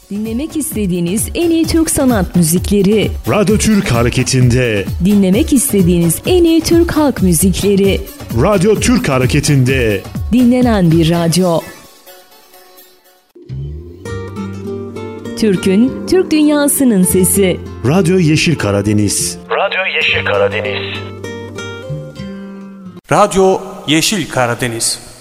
Dinlemek istediğiniz en iyi Türk sanat müzikleri. Radyo Türk Hareketi'nde. Dinlemek istediğiniz en iyi Türk halk müzikleri. Radyo Türk Hareketi'nde. Dinlenen bir radyo. Türk'ün, Türk dünyasının sesi. Radyo Yeşil Karadeniz. Radyo Yeşil Karadeniz. Radyo Yeşil Karadeniz.